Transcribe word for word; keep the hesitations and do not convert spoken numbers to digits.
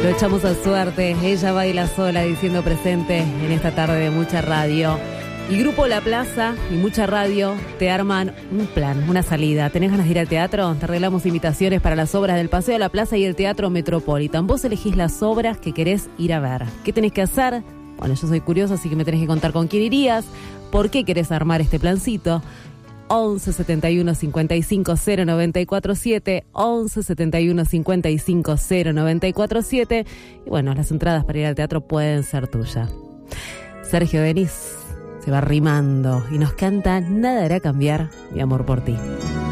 Lo echamos a suerte. Ella baila sola diciendo presente en esta tarde de Mucha Radio. Y Grupo La Plaza y Mucha Radio te arman un plan, una salida. ¿Tenés ganas de ir al teatro? Te arreglamos invitaciones para las obras del Paseo de la Plaza y el Teatro Metropolitan. Vos elegís las obras que querés ir a ver. ¿Qué tenés que hacer? Bueno, yo soy curiosa, así que me tenés que contar con quién irías. ¿Por qué querés armar este plancito? once setenta y uno cincuenta y cinco cero noventa y cuatro siete, once setenta y uno cincuenta y cinco cero noventa y cuatro siete. Y bueno, las entradas para ir al teatro pueden ser tuyas. Sergio Denis se va rimando y nos canta Nada hará cambiar mi amor por ti.